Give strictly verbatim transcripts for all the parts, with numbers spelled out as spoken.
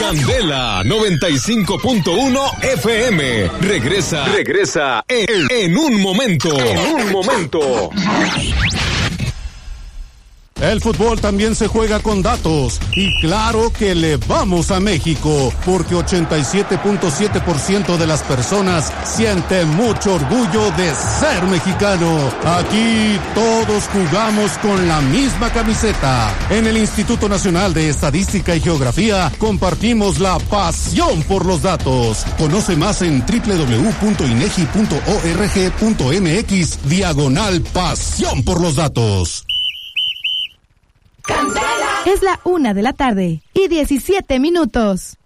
Candela noventa y cinco punto uno F M. Regresa, regresa en, en un momento. En un momento. El fútbol también se juega con datos y claro que le vamos a México porque ochenta y siete punto siete por ciento de las personas sienten mucho orgullo de ser mexicano. Aquí todos jugamos con la misma camiseta. En el Instituto Nacional de Estadística y Geografía compartimos la pasión por los datos. Conoce más en doble u doble u doble u punto inegi punto org punto mx diagonal pasión por los datos. Es la una de la tarde y diecisiete minutos.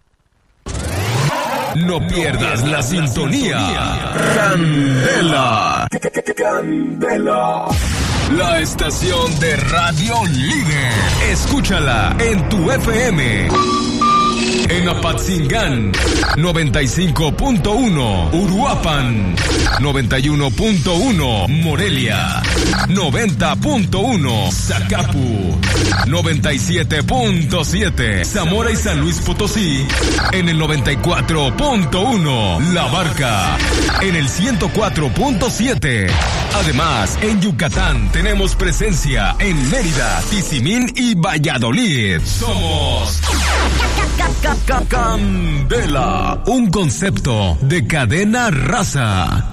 No pierdas la sintonía. Candela. Candela. La estación de radio líder. Escúchala en tu F M. En Apatzingán, noventa y cinco punto uno, Uruapan, noventa y uno punto uno, Morelia, noventa punto uno, Zacapu, noventa y siete punto siete, Zamora y San Luis Potosí, en el noventa y cuatro punto uno, La Barca, en el ciento cuatro punto siete. Además, en Yucatán tenemos presencia en Mérida, Tizimín y Valladolid. Somos Candela, un concepto de cadena raza.